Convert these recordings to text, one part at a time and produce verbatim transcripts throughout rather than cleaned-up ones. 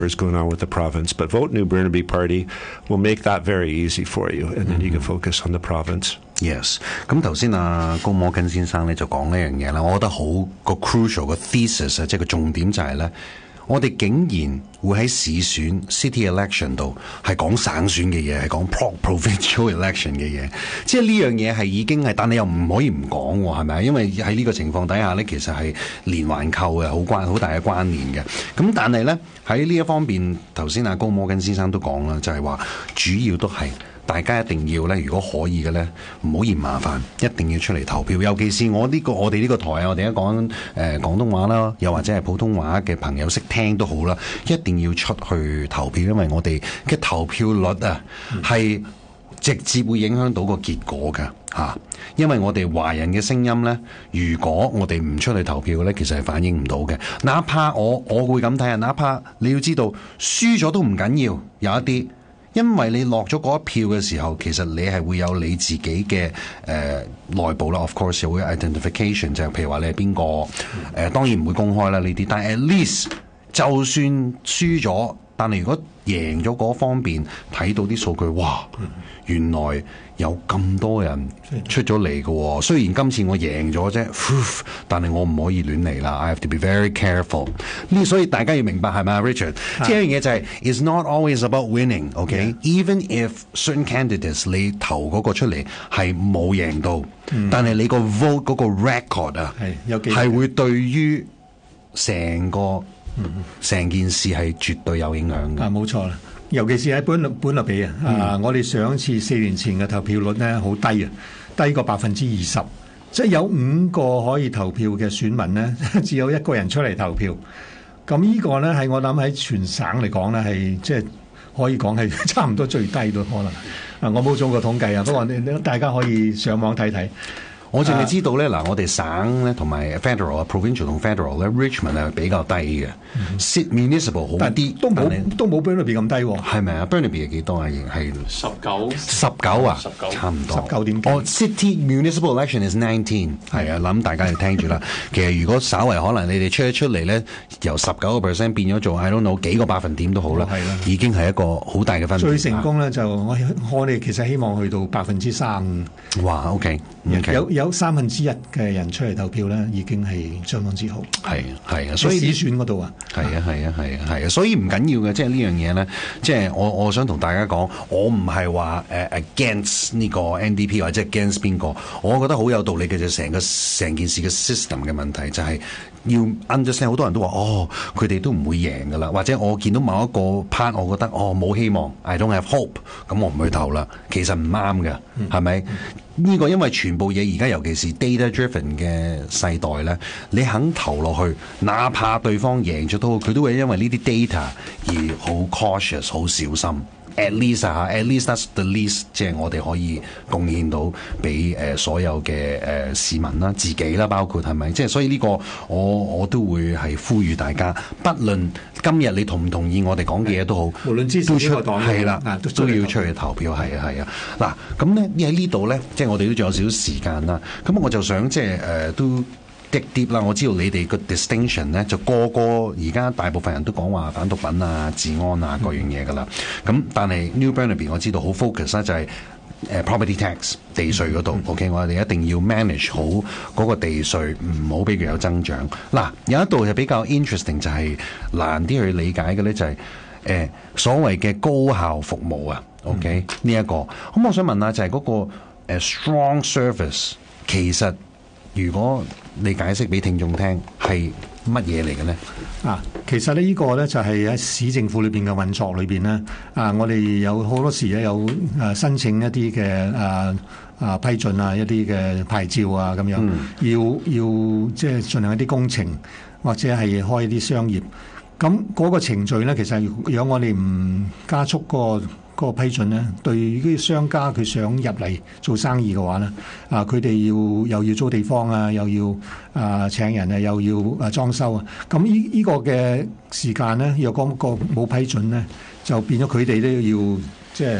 is going on with the province. But Vote New Burnaby Party will make that very easy for you, and then you can focus on the province. Yes， 咁頭先啊高摩根先生咧就講呢樣嘢啦，我覺得好個 crucial 個 thesis 啊，即係個重點就係咧，我哋竟然會喺市選 city election 度係講省選嘅嘢，係講 provincial election 嘅嘢，即係呢樣嘢係已經係，但係又唔可以唔講喎，係咪？因為喺呢個情況底下咧，其實係連環扣嘅，好關好大嘅關聯嘅。咁但係咧喺呢一方面，頭先阿高摩根先生都講啦，就係話主要都係。大家一定要咧，如果可以嘅咧，唔好嫌麻煩，一定要出嚟投票。尤其是我呢、這個我哋呢個台啊，我哋一講誒、呃、廣東話啦，又或者係普通話嘅朋友識聽都好啦，一定要出去投票，因為我哋嘅投票率啊係、嗯、直接會影響到個結果㗎嚇、啊。因為我哋華人嘅聲音咧，如果我哋唔出去投票咧，其實係反映唔到嘅。哪怕我我會咁睇啊，哪怕你要知道輸咗都唔緊要，有一啲。因為你落咗嗰一票嘅時候，其實你係會有你自己嘅誒、呃、內部啦 ，of course 會有 identification， 就係譬如話你係邊個誒，當然唔會公開啦呢啲，但係 at least 就算輸咗，但係如果贏咗嗰方面睇到啲數據，哇，原來有咁多人出咗嚟嘅喎。雖然今次我贏咗啫，但係我唔可以亂嚟啦。I have to be very careful。呢所以大家要明白係咪啊 ，Richard？ 即係一樣嘢就係 ，it's not always about winning。OK，even if certain candidates 你投嗰個出嚟係冇贏到，嗯、但係你個 vote 嗰個 record 啊，係會對於成個。成、嗯、件事係絕對有影響嘅。 啊，冇錯啦，尤其是喺本本立比啊，嗯、啊，我哋上一次四年前嘅投票率咧好低啊，低過百分之二十，即係有五個可以投票嘅選民咧，只有一個人出嚟投票。咁呢個咧係我諗喺全省嚟講咧係即係可以講係差唔多最低都可能。啊，我冇做過統計啊，不過你大家可以上網睇睇。 我淨係知道咧，嗱、uh, 我哋省咧同埋 federal 啊 provincial 同 federal 咧 Richmond 係比較低嘅 ，Sit municipal 好啲， 都冇都冇 Burnaby 咁低喎。 係咪啊 ？Burnaby 係幾多啊？係十九十九啊，差唔多十九點幾。 哦、oh,，City municipal election is nineteen， 係啊，諗大家要聽住啦。其實如果稍為可能你哋出一出嚟咧，由十九個 percent 變咗做 I don't know 幾個百分點都好啦，係啦，已經係一個好大嘅分別。 最成功咧就我我哋其實希望去到百分之三。 哇 ，OK，, okay. 有有三分之一嘅人出嚟投票咧，已經係相當之好。 係係啊，所以市選嗰度啊， 係啊係啊係啊係啊，所以唔緊要嘅，即係呢樣嘢咧，即係我我想同大家講，我唔係話誒 against 呢個 N D P 或者 against 邊個，我覺得好有道理嘅就成個成件事嘅 system 嘅問題就係、是。要 understand 好多人都話哦，佢哋都唔會贏噶啦，或者我見到某一個 part， 我覺得哦冇希望 ，I don't have hope， 咁我唔去投啦。其實唔啱嘅，係咪？呢個因為全部嘢而家尤其是 data driven 嘅世代咧，你肯投落去，哪怕對方贏咗都好，佢都會因為呢啲 data 而好 cautious， 好小心。At least 啊 ，at least that's the least， 即係我哋可以貢獻到俾誒、呃、所有嘅誒、呃、市民啦、自己啦，包括係咪？即係所以呢個我我都會係呼籲大家，不論今日你同唔同意我哋講嘅嘢都好， 無論支持邊個黨係啦，都要出去投票，係啊係啊。嗱咁咧喺呢度咧，即係我哋都仲有少少時間啦。咁我就想即係誒、呃、都。滴啲啦，我知道你哋個 distinction 咧，就個個而家大部分人都講話反毒品啊、治安啊各樣嘢噶啦。咁、嗯、但係 New Burnaby 我知道好 focus 咧，就係誒 property tax 地稅嗰度。嗯、OK，我哋一定要 manage 好嗰個地稅，唔好俾佢有增長。嗱，有一度就比較 interesting， 就係難啲去理解嘅咧，就係、是、誒、呃、所謂嘅高效服務啊。OK，呢一、嗯這個咁，我想問下就係嗰、那個、呃、strong service 其實。如果你解釋俾聽眾聽係乜嘢嚟嘅咧？ 啊，其實呢依個咧就係喺市政府裏邊嘅運作裏邊咧，啊，我哋有好多時咧有誒申請一啲嘅誒啊批准啊一啲嘅牌照啊咁樣，嗯、要要即係進行一啲工程或者係開一啲商業，咁嗰個程序咧其實如果我哋唔加速個。嗰個批准咧，對啲商家佢想入嚟做生意嘅話咧，啊，佢哋要又要租地方啊，又要啊請人啊，又要啊裝修啊，咁呢呢個嘅時間咧，若果個冇批准咧，就變咗佢哋都要即係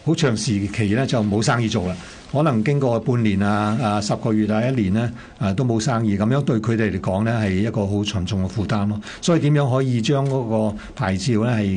好長時期咧就冇生意做啦。可能經過半年啊、啊十個月啊、一年咧啊都冇生意，咁樣對佢哋嚟講咧係一個好沉重嘅負擔咯。所以點樣可以將嗰個牌照咧係